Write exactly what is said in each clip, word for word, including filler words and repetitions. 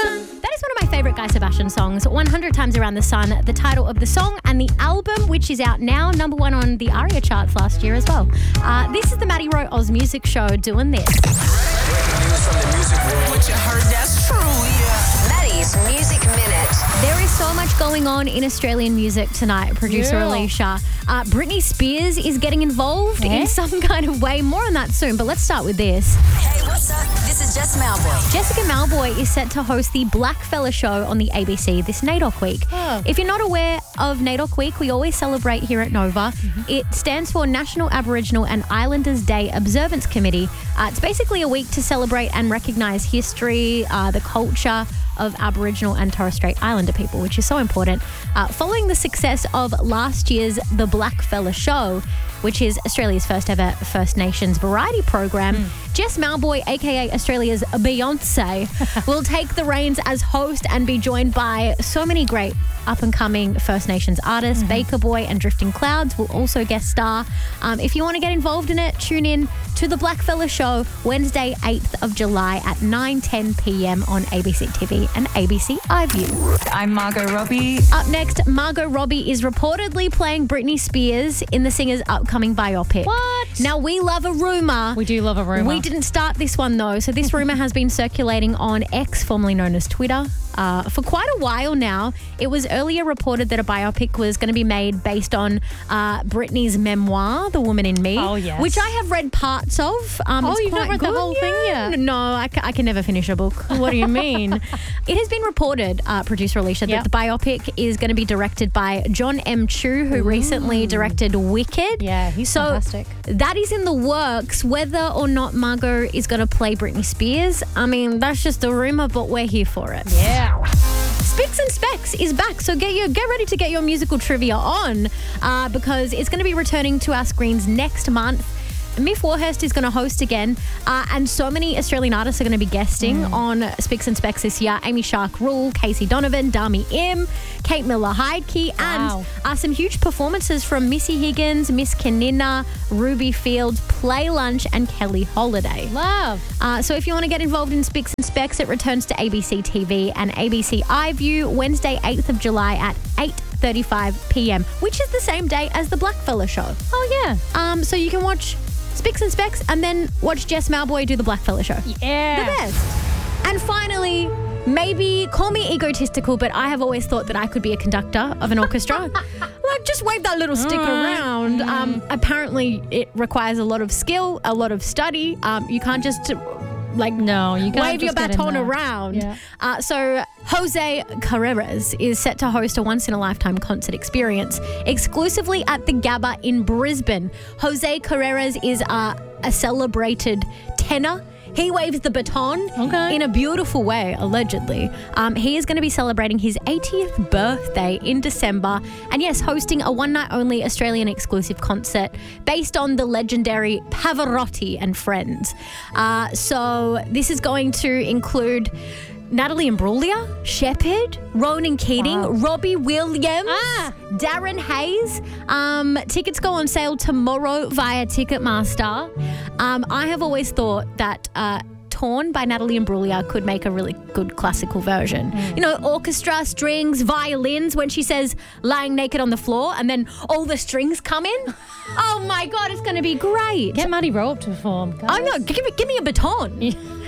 That is one of my favourite Guy Sebastian songs, one hundred Times Around the Sun, the title of the song and the album, which is out now, number one on the ARIA charts last year as well. Uh, this is the Maddie Rowe Oz Music Show doing this. Breaking news from the music world. What you heard, that's true, yeah. Maddie's Music Minute. There is so much going on in Australian music tonight, producer Yeah. Alicia. Uh, Britney Spears is getting involved Eh? in some kind of way. More on that soon, but let's start with this. Hey, what's up? This is Jess Malboy. Jessica Malboy is set to host the Blackfella Show on the A B C this NAIDOC Week. Oh. If you're not aware of NAIDOC Week, we always celebrate here at Nova. Mm-hmm. It stands for National Aboriginal and Islanders Day Observance Committee. Uh, it's basically a week to celebrate and recognise history, uh, the culture of Aboriginal and Torres Strait Islander people, which is so important. Uh, following the success of last year's The Blackfella Show, which is Australia's first ever First Nations variety program, Mm. Jess Malboy, aka Australia's Beyonce, will take the reins as host and be joined by so many great up-and-coming First Nations artists. Mm-hmm. Baker Boy and Drifting Clouds will also guest star. Um, if you want to get involved in it, tune in to The Blackfella Show Wednesday, eighth of July at nine ten p.m. on A B C T V and A B C iView. I'm Margot Robbie. Up next, Margot Robbie is reportedly playing Britney Spears in the singer's upcoming biopic. What? Now, we love a rumour. We do love a rumour. We didn't start this one, though. So this rumour has been circulating on X, formerly known as Twitter, uh, for quite a while now. It was earlier reported that a biopic was going to be made based on uh, Britney's memoir, The Woman in Me, Oh, yes. which I have read parts of. Um, Oh, it's you've not quite read the good. whole thing Yeah. yet? No, I, ca- I can never finish a book. What do you mean? It has been reported, uh, producer Alicia, Yep. that the biopic is going to be directed by John M. Chu, who recently directed Wicked. Yeah, he's so fantastic. That is in the works. Whether or not Margot is going to play Britney Spears, I mean, that's just a rumor, but we're here for it. Yeah. Spicks and Specs is back, so get your get ready to get your musical trivia on uh, because it's going to be returning to our screens next month. Miff Warhurst is going to host again, uh, and so many Australian artists are going to be guesting Mm. on Spicks and Specs this year. Amy Shark Rule, Casey Donovan, Dami Im, Kate Miller-Heidke, Wow. and uh, some huge performances from Missy Higgins, Miss Kanina, Ruby Fields, Play Lunch, and Kelly Holiday. Love. Uh, so if you want to get involved in Spicks and Specs, it returns to A B C T V and A B C iView Wednesday, eighth of July at eight thirty-five p.m., which is the same day as the Blackfella Show. Oh, yeah. Um, so you can watch Spicks and Specs and then watch Jess Malboy do the Blackfella Show. Yeah. The best. And finally, maybe call me egotistical, but I have always thought that I could be a conductor of an orchestra. Like, just wave that little stick around. Um, apparently, it requires a lot of skill, a lot of study. Um, you can't just like No, you can't wave your just get in baton there. around. Yeah. Uh, so Jose Carreras is set to host a once-in-a-lifetime concert experience exclusively at the Gabba in Brisbane. Jose Carreras is uh, a celebrated tenor. He waves the baton Okay. in a beautiful way, allegedly. Um, he is going to be celebrating his eightieth birthday in December. And yes, hosting a one-night-only Australian exclusive concert based on the legendary Pavarotti and Friends. Uh, so this is going to include Natalie Imbruglia, Shepherd, Ronan Keating, Wow. Robbie Williams, Ah. Darren Hayes. Um, tickets go on sale tomorrow via Ticketmaster. Um, I have always thought that uh, Torn by Natalie Imbruglia could make a really good classical version. You know, orchestra, strings, violins, when she says lying naked on the floor and then all the strings come in. Oh my God, it's going to be great. Get Maddie Rowe to perform. guys. Oh no, give me, give me a baton.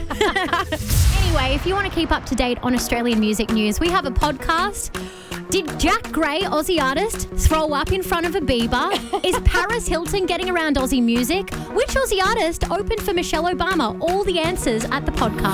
Anyway, if you want to keep up to date on Australian music news, we have a podcast. Did Jack Gray, Aussie artist, throw up in front of a Bieber? Is Paris Hilton getting around Aussie music? Which Aussie artist opened for Michelle Obama? All the answers at the podcast.